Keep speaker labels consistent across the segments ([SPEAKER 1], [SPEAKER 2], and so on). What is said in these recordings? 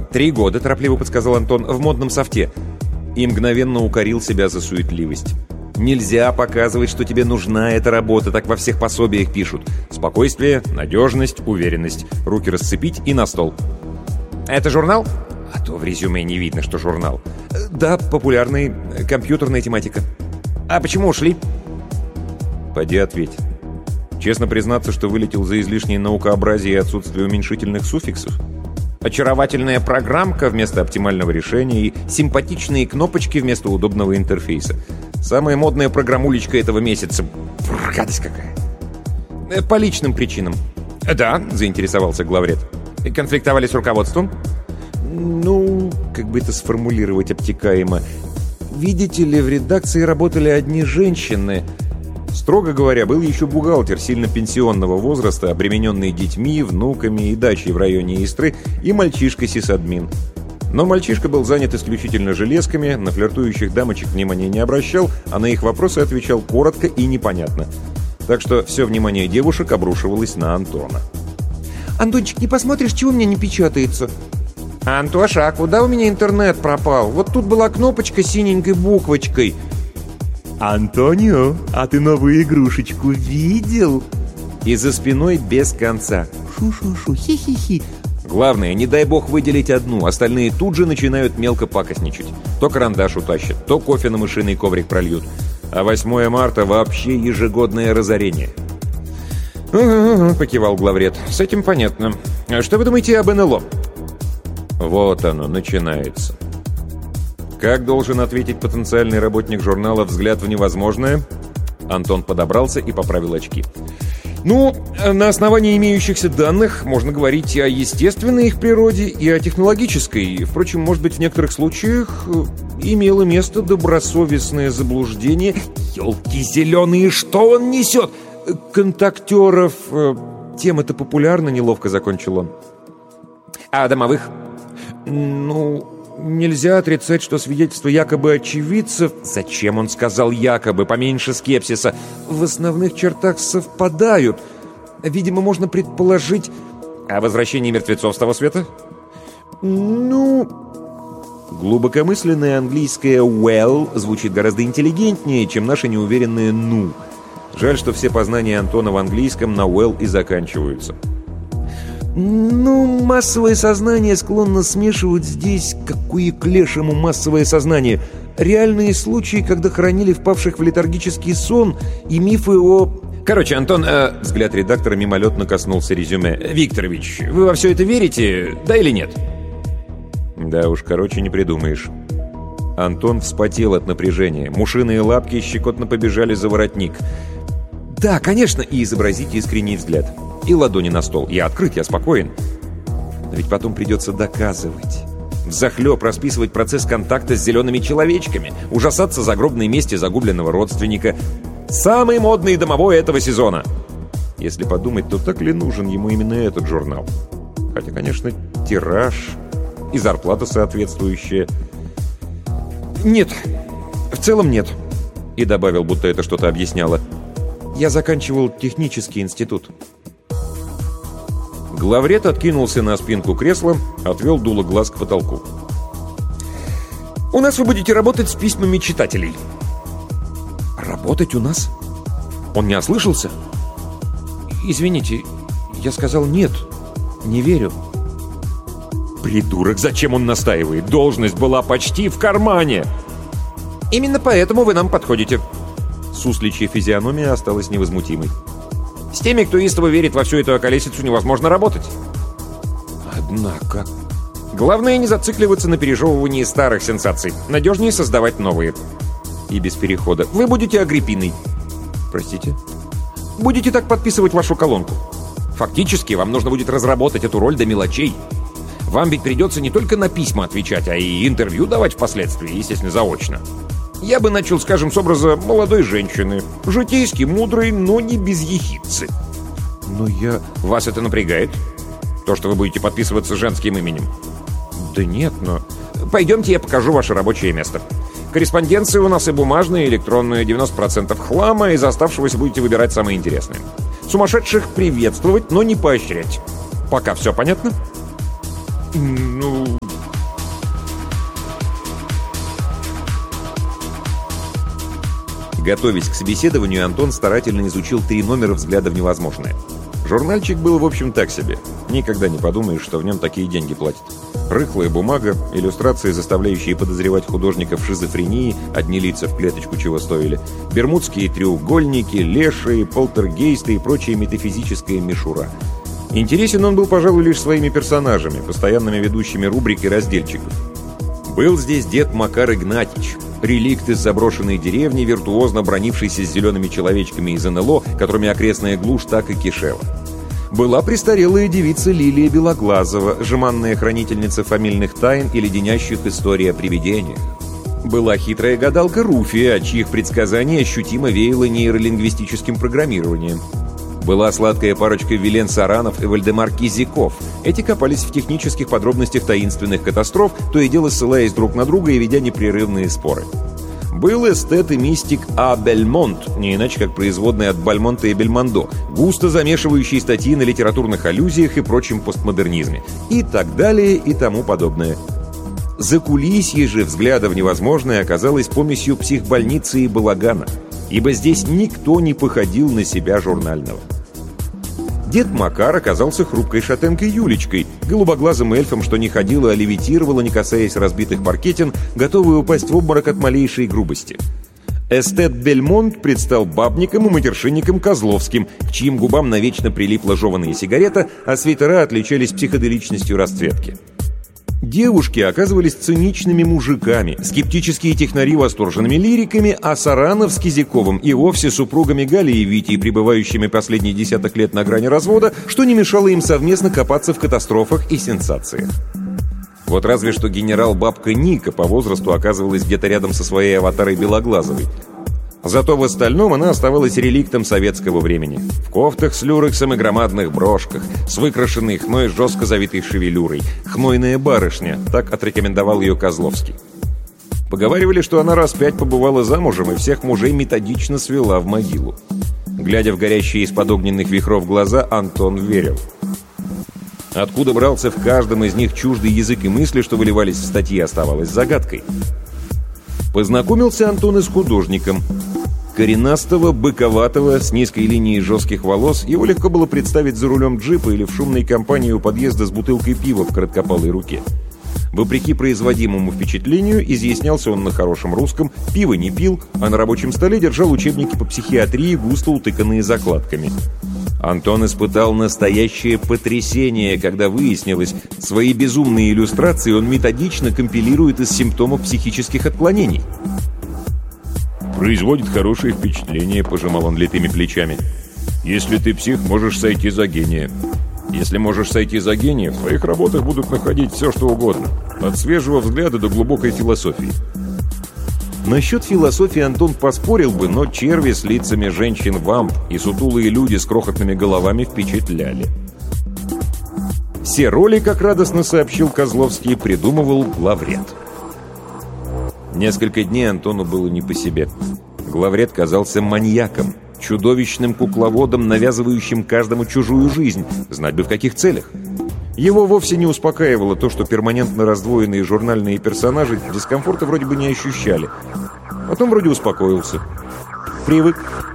[SPEAKER 1] 3 года, торопливо подсказал Антон, в модном софте. И мгновенно укорил себя за суетливость. Нельзя показывать, что тебе нужна эта работа, так во всех пособиях пишут. Спокойствие, надежность, уверенность. Руки расцепить и на стол. Это журнал? А то в резюме не видно, что журнал. Да, популярный, компьютерная тематика. А почему ушли? Поди ответь. Честно признаться, что вылетел за излишнее наукообразие и отсутствие уменьшительных суффиксов. Очаровательная программка вместо оптимального решения и симпатичные кнопочки вместо удобного интерфейса. Самая модная программулечка этого месяца. Гадость какая. По личным причинам. Да, заинтересовался главред. Конфликтовали с руководством? Ну, как бы это сформулировать обтекаемо. Видите ли, в редакции работали одни женщины. Строго говоря, был еще бухгалтер сильно пенсионного возраста, обремененный детьми, внуками и дачей в районе Истры, и мальчишка-сисадмин. Но мальчишка был занят исключительно железками, на флиртующих дамочек внимания не обращал, а на их вопросы отвечал коротко и непонятно. Так что все внимание девушек обрушивалось на Антона. «Антончик, не посмотришь, чего у меня не печатается?» «Антоша, а куда у меня интернет пропал? Вот тут была кнопочка с синенькой буквочкой». «Антонио, а ты новую игрушечку видел?» И за спиной без конца. «Шу-шу-шу, хи-хи-хи». Главное, не дай бог выделить одну, остальные тут же начинают мелко пакостничать. То карандаш утащат, то кофе на мышиный коврик прольют. А 8 марта вообще ежегодное разорение. «Угу», — покивал главред. «С этим понятно. А что вы думаете об НЛО?» Вот оно, начинается. Как должен ответить потенциальный работник журнала «Взгляд в невозможное»? Антон подобрался и поправил очки. Ну, на основании имеющихся данных можно говорить и о естественной их природе, и о технологической. Впрочем, может быть, в некоторых случаях имело место добросовестное заблуждение. Ёлки зеленые, что он несет? Контактеров. Тема-то популярна, неловко закончил он. А домовых? Ну, нельзя отрицать, что свидетельства якобы очевидцев... Зачем он сказал якобы? Поменьше скепсиса. В основных чертах совпадают. Видимо, можно предположить... А возвращение мертвецов с того света? Ну... Глубокомысленное английское «well» звучит гораздо интеллигентнее, чем наше неуверенное «ну». Жаль, что все познания Антона в английском на «well» и заканчиваются. Ну, массовое сознание склонно смешивать здесь, какое к лешему массовое сознание. Реальные случаи, когда хоронили впавших в летаргический сон, и мифы о... Короче, Антон, взгляд редактора мимолетно коснулся резюме. Викторович, вы во все это верите, да или нет? Да уж, короче, не придумаешь. Антон вспотел от напряжения. Мушиные лапки щекотно побежали за воротник. Да, конечно, и изобразить искренний взгляд. И ладони на стол. Я открыт, я спокоен. Но ведь потом придется доказывать. Взахлеб расписывать процесс контакта с зелеными человечками. Ужасаться загробной мести загубленного родственника. Самый модный домовой этого сезона. Если подумать, то так ли нужен ему именно этот журнал? Хотя, конечно, тираж и зарплата соответствующая. Нет, в целом нет. И добавил, будто это что-то объясняло. Я заканчивал технический институт. Главред откинулся на спинку кресла, отвел дуло глаз к потолку. «У нас вы будете работать с письмами читателей». «Работать у нас?» Он не ослышался? «Извините, я сказал нет, не верю». «Придурок, зачем он настаивает? Должность была почти в кармане!» «Именно поэтому вы нам подходите». Сусличья физиономия осталась невозмутимой. «С теми, кто истово верит во всю эту околесицу, невозможно работать». «Однако...» «Главное не зацикливаться на пережевывании старых сенсаций. Надежнее создавать новые». И без перехода. «Вы будете Агриппиной». «Простите?» «Будете так подписывать вашу колонку. Фактически вам нужно будет разработать эту роль до мелочей. Вам ведь придется не только на письма отвечать, а и интервью давать впоследствии, естественно, заочно. Я бы начал, скажем, с образа молодой женщины. Житейски мудрой, но не без ехидцы». «Но я...» «Вас это напрягает? То, что вы будете подписываться женским именем?» «Да нет, но...» «Пойдемте, я покажу ваше рабочее место. Корреспонденция у нас и бумажная, и электронная, 90% хлама, из оставшегося будете выбирать самое интересное. Сумасшедших приветствовать, но не поощрять. Пока все понятно?» «Ну, Готовясь к собеседованию, Антон старательно изучил 3 номера «Взгляда в невозможное». Журнальчик был, в общем, так себе. Никогда не подумаешь, что в нем такие деньги платят. Рыхлая бумага, иллюстрации, заставляющие подозревать художников в шизофрении, одни лица в клеточку чего стоили, бермудские треугольники, лешие, полтергейсты и прочая метафизическая мишура. Интересен он был, пожалуй, лишь своими персонажами, постоянными ведущими рубрик и разделчиков. Был здесь дед Макар Игнатьич, реликт из заброшенной деревни, виртуозно бронившийся с зелеными человечками из НЛО, которыми окрестная глушь так и кишела. Была престарелая девица Лилия Белоглазова, жеманная хранительница фамильных тайн и леденящих историй о привидениях. Была хитрая гадалка Руфия, от чьих предсказаний ощутимо веяло нейролингвистическим программированием. Была сладкая парочка Вилен Саранов и Вальдемар Кизяков. Эти копались в технических подробностях таинственных катастроф, то и дело ссылаясь друг на друга и ведя непрерывные споры. Был эстет и мистик А. Бельмонт, не иначе как производный от Бальмонта и Бельмондо, густо замешивающий статьи на литературных аллюзиях и прочем постмодернизме. И так далее, и тому подобное. Закулисье же «Взгляда в невозможное» оказалось помесью психбольницы и балагана, ибо здесь никто не походил на себя журнального. Дед Макар оказался хрупкой шатенкой Юлечкой, голубоглазым эльфом, что не ходила, а левитировала, не касаясь разбитых паркетин, готовый упасть в обморок от малейшей грубости. Эстет Бельмонт предстал бабником и матершинником Козловским, к чьим губам навечно прилипла жеваная сигарета, а свитера отличались психоделичностью расцветки. Девушки оказывались циничными мужиками, скептические технари восторженными лириками, а Саранов с Кизяковым и вовсе супругами Гали и Вити, пребывающими последние десяток лет на грани развода, что не мешало им совместно копаться в катастрофах и сенсациях. Вот разве что генерал-бабка Ника по возрасту оказывалась где-то рядом со своей аватарой Белоглазовой. Зато в остальном она оставалась реликтом советского времени. В кофтах с люрексом и громадных брошках, с выкрашенной хной жестко завитой шевелюрой. «Хнойная барышня», так отрекомендовал ее Козловский. Поговаривали, что она раз 5 побывала замужем и всех мужей методично свела в могилу. Глядя в горящие из-под огненных вихров глаза, Антон верил. Откуда брался в каждом из них чуждый язык и мысли, что выливались в статьи, оставалось загадкой. Познакомился Антон и с художником. Коренастого, быковатого, с низкой линией жестких волос, его легко было представить за рулем джипа или в шумной компании у подъезда с бутылкой пива в короткопалой руке. Вопреки производимому впечатлению, изъяснялся он на хорошем русском, пиво не пил, а на рабочем столе держал учебники по психиатрии, густо утыканные закладками. Антон испытал настоящее потрясение, когда выяснилось, свои безумные иллюстрации он методично компилирует из симптомов психических отклонений.
[SPEAKER 2] «Производит хорошее впечатление», — пожимал он литыми плечами. «Если ты псих, можешь сойти за гения. Если можешь сойти за гения, в твоих работах будут находить все, что угодно. От свежего взгляда до глубокой философии».
[SPEAKER 1] Насчет философии Антон поспорил бы, но черви с лицами женщин-вамп и сутулые люди с крохотными головами впечатляли. Все роли, как радостно сообщил Козловский, придумывал главред. Несколько дней Антону было не по себе. Главред казался маньяком, чудовищным кукловодом, навязывающим каждому чужую жизнь, знать бы в каких целях. Его вовсе не успокаивало то, что перманентно раздвоенные журнальные персонажи дискомфорта вроде бы не ощущали. Потом вроде успокоился. Привык.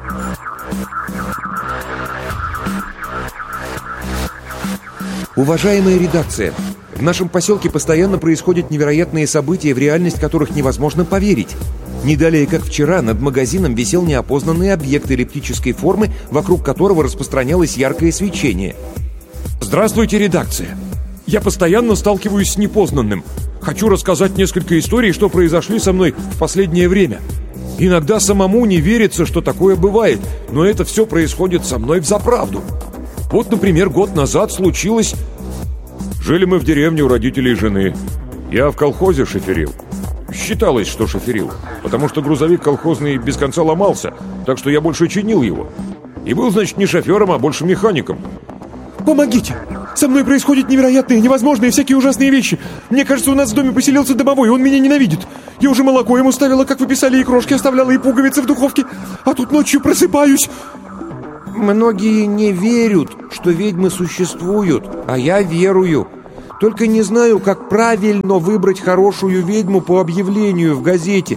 [SPEAKER 1] Уважаемая редакция, в нашем поселке постоянно происходят невероятные события, в реальность которых невозможно поверить. Не далее, как вчера, над магазином висел неопознанный объект эллиптической формы, вокруг которого распространялось яркое свечение.
[SPEAKER 3] Здравствуйте, редакция. Я постоянно сталкиваюсь с непознанным. Хочу рассказать несколько историй, что произошли со мной в последнее время. Иногда самому не верится, что такое бывает, но это все происходит со мной взаправду. Вот, например, год назад случилось...
[SPEAKER 2] Жили мы в деревне у родителей жены. Я в колхозе шоферил. Считалось, что шоферил, потому что грузовик колхозный без конца ломался, так что я больше чинил его. И был, значит, не шофером, а больше механиком.
[SPEAKER 3] Помогите! Со мной происходят невероятные, невозможные, всякие ужасные вещи. Мне кажется, у нас в доме поселился домовой, он меня ненавидит. Я уже молоко ему ставила, как вы писали, и крошки оставляла, и пуговицы в духовке. А тут ночью просыпаюсь.
[SPEAKER 1] Многие не верят, что ведьмы существуют, а я верую. Только не знаю, как правильно выбрать хорошую ведьму по объявлению в газете.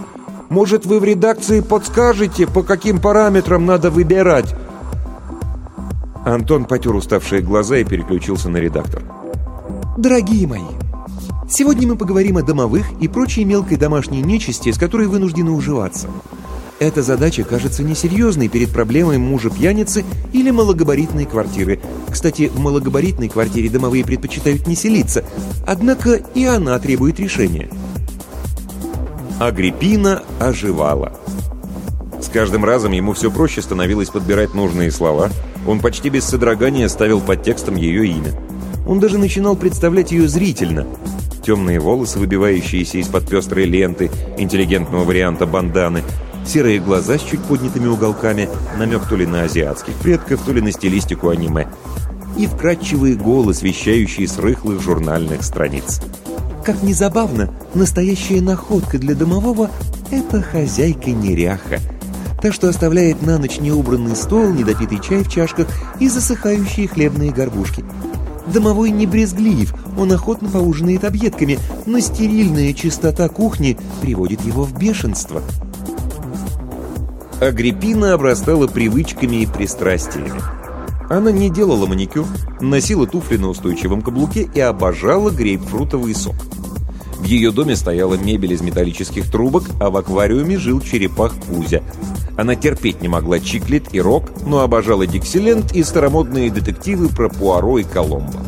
[SPEAKER 3] Может, вы в редакции подскажете, по каким параметрам надо выбирать?»
[SPEAKER 1] Антон потер уставшие глаза и переключился на редактор.
[SPEAKER 4] «Дорогие мои, сегодня мы поговорим о домовых и прочей мелкой домашней нечисти, с которой вынуждены уживаться. Эта задача кажется несерьезной перед проблемой мужа-пьяницы или малогабаритной квартиры. Кстати, в малогабаритной квартире домовые предпочитают не селиться, однако и она требует решения».
[SPEAKER 1] Агриппина оживала. С каждым разом ему все проще становилось подбирать нужные слова. Он почти без содрогания ставил под текстом ее имя. Он даже начинал представлять ее зрительно. Темные волосы, выбивающиеся из-под пестрой ленты, интеллигентного варианта банданы, серые глаза с чуть поднятыми уголками, намек то ли на азиатских предков, то ли на стилистику аниме, и вкрадчивый голос, вещающий с рыхлых журнальных страниц.
[SPEAKER 4] Как ни забавно, настоящая находка для домового — это хозяйка-неряха. Та, что оставляет на ночь неубранный стол, недопитый чай в чашках и засыхающие хлебные горбушки. Домовой не брезглив, он охотно поужинает объедками, но стерильная чистота кухни приводит его в бешенство.
[SPEAKER 1] Агриппина обрастала привычками и пристрастиями. Она не делала маникюр, носила туфли на устойчивом каблуке и обожала грейпфрутовый сок. В ее доме стояла мебель из металлических трубок, а в аквариуме жил черепах Кузя. Она терпеть не могла чиклет и рок, но обожала Диксиленд и старомодные детективы про Пуаро и Коломбо.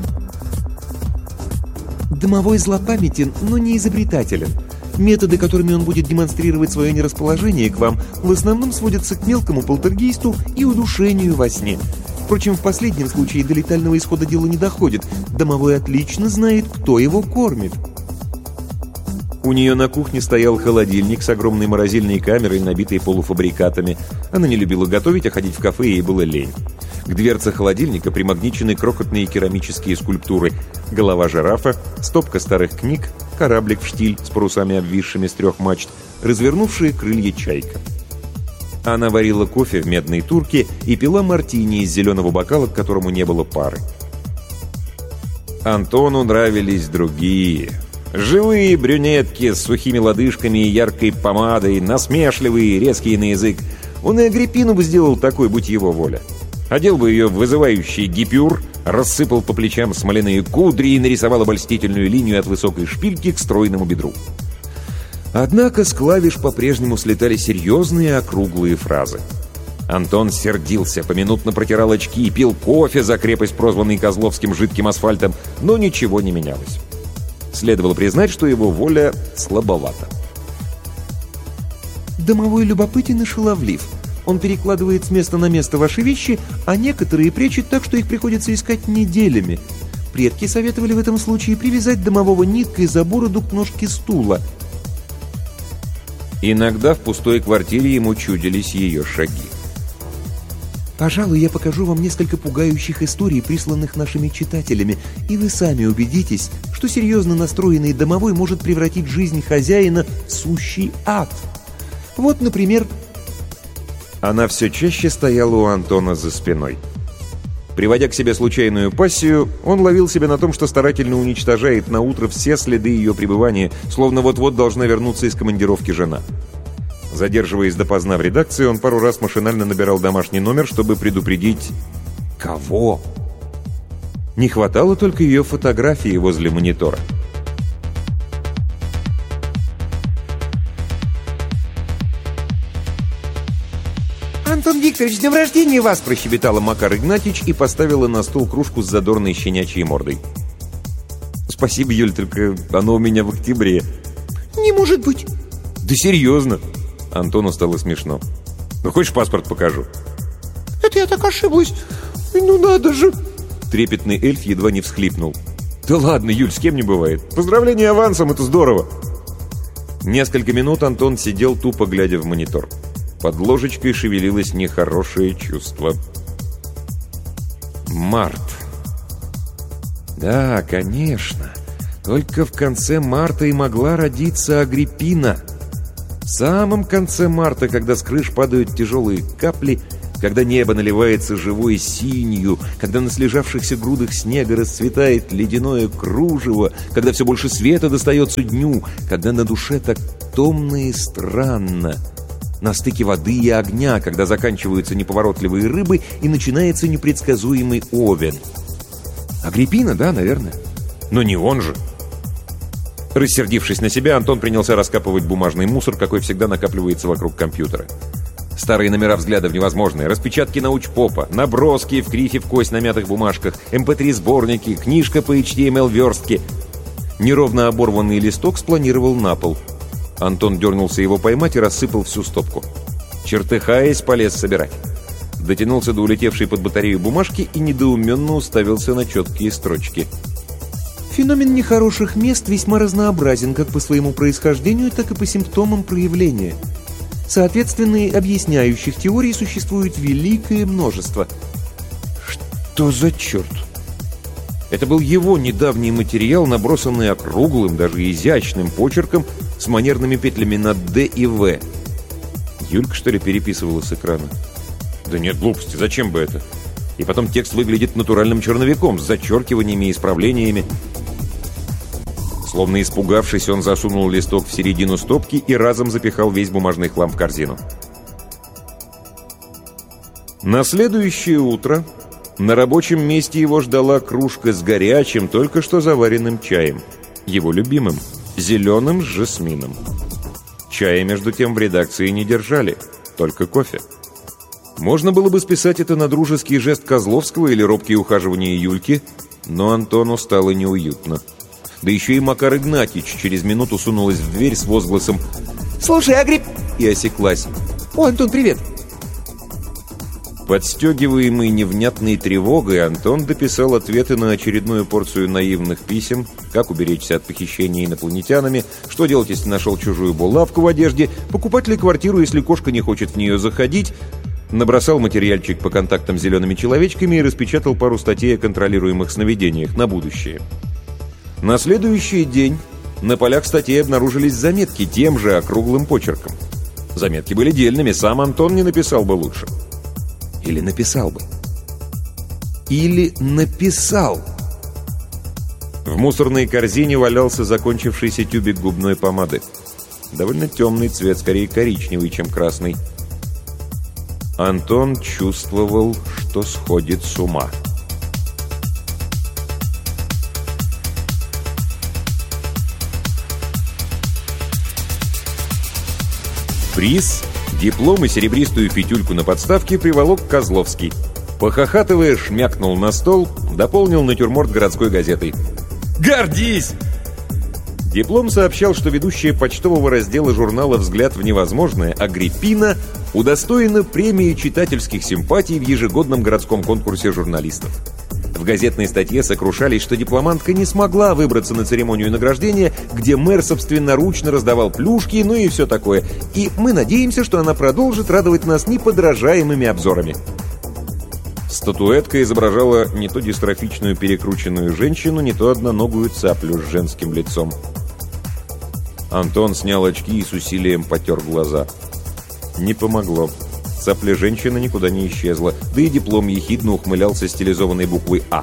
[SPEAKER 4] Домовой злопамятен, но не изобретателен. Методы, которыми он будет демонстрировать свое нерасположение к вам, в основном сводятся к мелкому полтергейсту и удушению во сне. Впрочем, в последнем случае до летального исхода дело не доходит. Домовой отлично знает, кто его кормит.
[SPEAKER 1] У нее на кухне стоял холодильник с огромной морозильной камерой, набитой полуфабрикатами. Она не любила готовить, а ходить в кафе ей было лень. К дверце холодильника примагничены крохотные керамические скульптуры. Голова жирафа, стопка старых книг, кораблик в штиль с парусами, обвисшими с 3 мачт, развернувшие крылья чайка. Она варила кофе в медной турке и пила мартини из зеленого бокала, к которому не было пары. Антону нравились другие. Живые брюнетки с сухими лодыжками и яркой помадой, насмешливые, резкие на язык. Он и Агриппину бы сделал такой, будь его воля. Одел бы ее в вызывающий гипюр, рассыпал по плечам смоляные кудри и нарисовал обольстительную линию от высокой шпильки к стройному бедру. Однако с клавиш по-прежнему слетали серьезные округлые фразы. Антон сердился, поминутно протирал очки и пил кофе за крепость, прозванный Козловским жидким асфальтом, но ничего не менялось. Следовало признать, что его воля слабовата.
[SPEAKER 4] Домовой любопытен и шаловлив. Он перекладывает с места на место ваши вещи, а некоторые прячет так, что их приходится искать неделями. Предки советовали в этом случае привязать домового ниткой за бороду к ножке стула.
[SPEAKER 1] Иногда в пустой квартире ему чудились ее шаги.
[SPEAKER 4] Пожалуй, я покажу вам несколько пугающих историй, присланных нашими читателями, и вы сами убедитесь, что серьезно настроенный домовой может превратить жизнь хозяина в сущий ад. Вот, например...
[SPEAKER 1] Она все чаще стояла у Антона за спиной. Приводя к себе случайную пассию, он ловил себя на том, что старательно уничтожает на утро все следы ее пребывания, словно вот-вот должна вернуться из командировки жена. Задерживаясь допоздна в редакции, он пару раз машинально набирал домашний номер, чтобы предупредить... Кого? Не хватало только ее фотографии возле монитора.
[SPEAKER 4] «Антон Викторович, с днем рождения вас!»
[SPEAKER 1] прощебетала Макар Игнатьич и поставила на стол кружку с задорной щенячьей мордой. «Спасибо, Юль, только оно у меня в октябре».
[SPEAKER 4] «Не может быть!»
[SPEAKER 1] «Да серьезно!» Антону стало смешно. «Ну, хочешь, паспорт покажу?»
[SPEAKER 4] «Это я так ошиблась! Ну надо же!»
[SPEAKER 1] Трепетный эльф едва не всхлипнул. «Да ладно, Юль, с кем не бывает. Поздравления авансом, это здорово!» Несколько минут Антон сидел, тупо глядя в монитор. Под ложечкой шевелилось нехорошее чувство. Март. Да, конечно. Только в конце марта и могла родиться Агриппина. В самом конце марта, когда с крыш падают тяжелые капли, когда небо наливается живой синью, когда на слежавшихся грудах снега расцветает ледяное кружево, когда все больше света достается дню, когда на душе так томно и странно, на стыке воды и огня, когда заканчиваются неповоротливые рыбы и начинается непредсказуемый овен. Агриппина, да, наверное? Но не он же. Рассердившись на себя, Антон принялся раскапывать бумажный мусор, какой всегда накапливается вокруг компьютера. Старые номера взглядов невозможные, распечатки научпопа, наброски в крифе в кость на мятых бумажках, MP3-сборники, книжка по HTML-верстке. Неровно оборванный листок спланировал на пол. Антон дернулся его поймать и рассыпал всю стопку. Чертыхаясь, полез собирать. Дотянулся до улетевшей под батарею бумажки и недоуменно уставился на четкие строчки.
[SPEAKER 4] Феномен нехороших мест весьма разнообразен как по своему происхождению, так и по симптомам проявления. Соответственно, и объясняющих теорий существует великое множество.
[SPEAKER 1] Что за черт? Это был его недавний материал, набросанный округлым, даже изящным почерком с манерными петлями на «Д» и «В». Юлька, что ли, переписывала с экрана? Да нет, глупости, зачем бы это? И потом текст выглядит натуральным черновиком, с зачеркиваниями и исправлениями. Словно испугавшись, он засунул листок в середину стопки и разом запихал весь бумажный хлам в корзину. На следующее утро на рабочем месте его ждала кружка с горячим, только что заваренным чаем. Его любимым, зеленым с жасмином. Чая, между тем, в редакции не держали, только кофе. Можно было бы списать это на дружеский жест Козловского или робкие ухаживания Юльки, но Антону стало неуютно. Да еще и Макар Игнатьич через минуту сунулась в дверь с возгласом «Слушай, Агрип!» и осеклась. «О, Антон, привет!» Подстегиваемый невнятной тревогой, Антон дописал ответы на очередную порцию наивных писем, как уберечься от похищения инопланетянами, что делать, если нашел чужую булавку в одежде, покупать ли квартиру, если кошка не хочет в нее заходить, набросал материальчик по контактам с зелеными человечками и распечатал пару статей о контролируемых сновидениях на будущее. На следующий день на полях статей обнаружились заметки тем же округлым почерком. Заметки были дельными, сам Антон не написал бы лучше. Или написал бы. Или написал. В мусорной корзине валялся закончившийся тюбик губной помады. Довольно темный цвет, скорее коричневый, чем красный. Антон чувствовал, что сходит с ума. Приз, диплом и серебристую петюльку на подставке приволок Козловский. Похохатывая, шмякнул на стол, дополнил натюрморт городской газетой. «Гордись!» Диплом сообщал, что ведущая почтового раздела журнала «Взгляд в невозможное» Агриппина удостоена премии читательских симпатий в ежегодном городском конкурсе журналистов. В газетной статье сокрушались, что дипломантка не смогла выбраться на церемонию награждения, где мэр собственноручно раздавал плюшки, ну и все такое. И мы надеемся, что она продолжит радовать нас неподражаемыми обзорами. Статуэтка изображала не то дистрофичную перекрученную женщину, не то одноногую цаплю с женским лицом. Антон снял очки и с усилием потер глаза. Не помогло. Цапля женщины никуда не исчезла, да и диплом ехидно ухмылялся стилизованной буквой «А».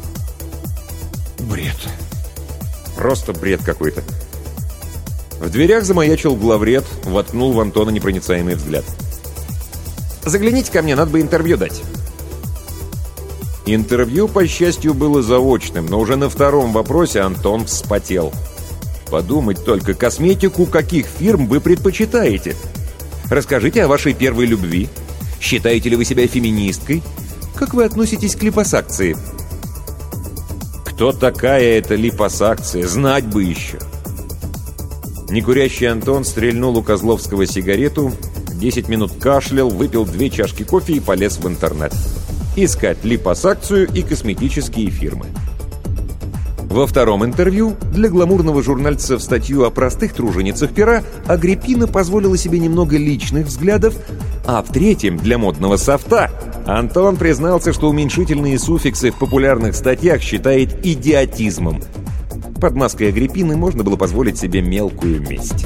[SPEAKER 1] Бред. Просто бред какой-то. В дверях замаячил главред, воткнул в Антона непроницаемый взгляд. «Загляните ко мне, надо бы интервью дать». Интервью, по счастью, было заочным, но уже на втором вопросе Антон вспотел. Подумать только, косметику каких фирм вы предпочитаете? Расскажите о вашей первой любви. Считаете ли вы себя феминисткой? Как вы относитесь к липосакции? Кто такая эта липосакция? Знать бы еще. Некурящий Антон стрельнул у Козловского сигарету, 10 минут кашлял, выпил 2 чашки кофе и полез в интернет. Искать липосакцию и косметические фирмы. Во втором интервью для гламурного журнальца в статью о простых труженицах пера Агриппина позволила себе немного личных взглядов, а в третьем для модного софта Антон признался, что уменьшительные суффиксы в популярных статьях считает идиотизмом. Под маской Агриппины можно было позволить себе мелкую месть.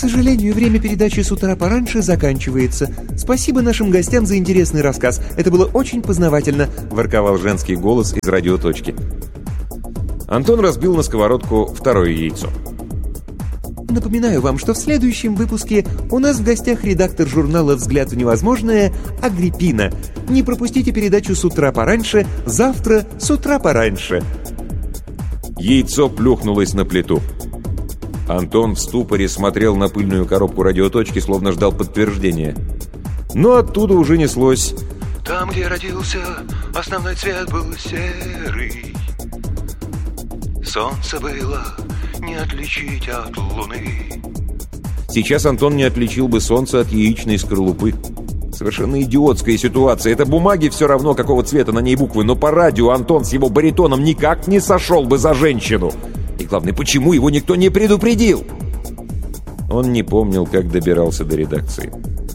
[SPEAKER 4] сожалению, время передачи «С утра пораньше» заканчивается. Спасибо нашим гостям за интересный рассказ. Это было очень познавательно», — ворковал женский голос из радиоточки.
[SPEAKER 1] Антон разбил на сковородку второе яйцо.
[SPEAKER 4] Напоминаю вам, что в следующем выпуске у нас в гостях редактор журнала «Взгляд в невозможное» Агриппина. Не пропустите передачу «С утра пораньше» завтра с утра пораньше.
[SPEAKER 1] Яйцо плюхнулось на плиту. Антон в ступоре смотрел на пыльную коробку радиоточки, словно ждал подтверждения. Но оттуда уже неслось:
[SPEAKER 5] «Там, где родился, основной цвет был серый. Солнце было не отличить от луны».
[SPEAKER 1] Сейчас Антон не отличил бы солнце от яичной скорлупы. Совершенно идиотская ситуация. Это бумаги все равно, какого цвета на ней буквы, но по радио Антон с его баритоном никак не сошел бы за женщину. И главное, почему его никто не предупредил? Он не помнил, как добирался до редакции.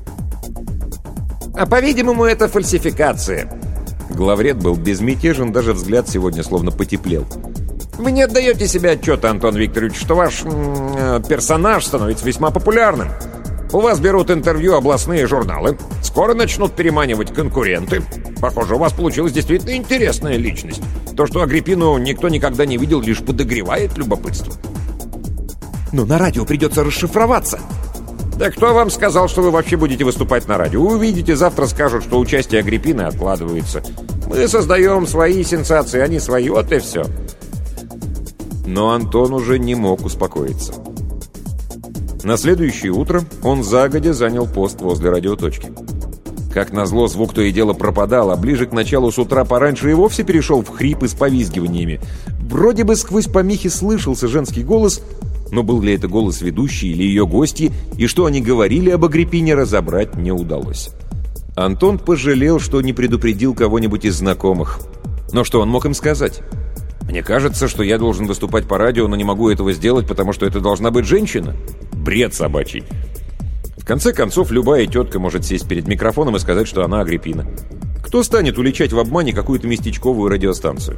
[SPEAKER 1] «А, по-видимому, это фальсификация». Главред был безмятежен, даже взгляд сегодня словно потеплел. «Вы не отдаете себе отчета, Антон Викторович, что ваш персонаж становится весьма популярным. У вас берут интервью областные журналы. Скоро начнут переманивать конкуренты. Похоже, у вас получилась действительно интересная личность. То, что Агриппину никто никогда не видел, лишь подогревает любопытство». «Но на радио придется расшифроваться». «Да кто вам сказал, что вы вообще будете выступать на радио? Вы увидите, завтра скажут, что участие Агриппины откладывается. Мы создаем свои сенсации, они свои, вот и все». Но Антон уже не мог успокоиться. На следующее утро он загодя занял пост возле радиоточки. Как назло, звук то и дело пропадал, а ближе к началу «С утра пораньше» и вовсе перешел в хрипы с повизгиваниями. Вроде бы сквозь помехи слышался женский голос, но был ли это голос ведущей или ее гости, и что они говорили об Агриппине, разобрать не удалось. Антон пожалел, что не предупредил кого-нибудь из знакомых. Но что он мог им сказать? «Мне кажется, что я должен выступать по радио, но не могу этого сделать, потому что это должна быть женщина». Бред собачий. В конце концов, любая тетка может сесть перед микрофоном и сказать, что она Агриппина. Кто станет уличать в обмане какую-то местечковую радиостанцию?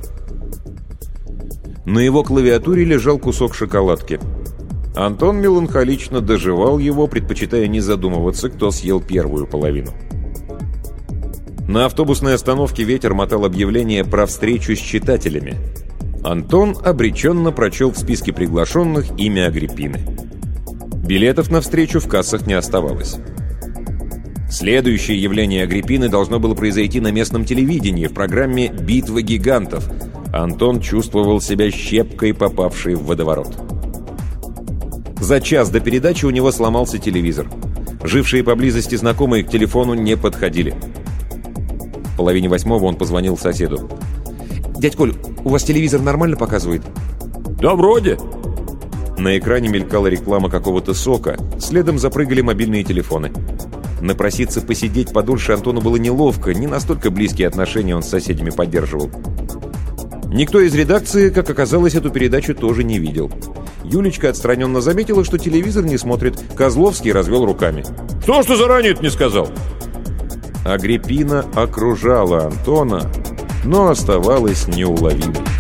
[SPEAKER 1] На его клавиатуре лежал кусок шоколадки. Антон меланхолично дожевал его, предпочитая не задумываться, кто съел первую половину. На автобусной остановке ветер мотал объявление про встречу с читателями. Антон обреченно прочел в списке приглашенных имя Агриппины. Билетов на встречу в кассах не оставалось. Следующее явление Агриппины должно было произойти на местном телевидении в программе «Битва гигантов». Антон чувствовал себя щепкой, попавшей в водоворот. За час до передачи у него сломался телевизор. Жившие поблизости знакомые к телефону не подходили. В 7:30 он позвонил соседу. «Дядь Коль, у вас телевизор нормально показывает?»
[SPEAKER 2] «Да вроде».
[SPEAKER 1] На экране мелькала реклама какого-то сока. Следом запрыгали мобильные телефоны. Напроситься посидеть подольше Антону было неловко. Не настолько близкие отношения он с соседями поддерживал. Никто из редакции, как оказалось, эту передачу тоже не видел. Юлечка отстраненно заметила, что телевизор не смотрит. Козловский развел руками.
[SPEAKER 2] «Что ж ты заранее-то не сказал?»
[SPEAKER 1] Агриппина окружала Антона, но оставалась неуловимой.